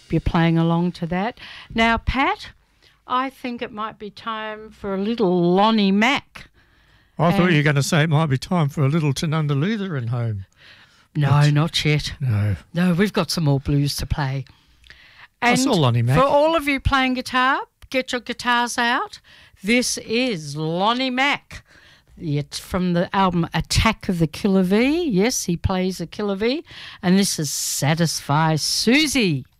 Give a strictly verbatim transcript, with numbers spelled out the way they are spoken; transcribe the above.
you're playing along to that. Now, Pat, I think it might be time for a little Lonnie Mack. I thought you were going to say it might be time for a little Tanunda in home. No, But, not yet. No. No, we've got some more blues to play. And I saw Lonnie Mack. For all of you playing guitar, get your guitars out. This is Lonnie Mack. It's from the album Attack of the Killer V. Yes, he plays a Killer V. And this is Satisfy Susie.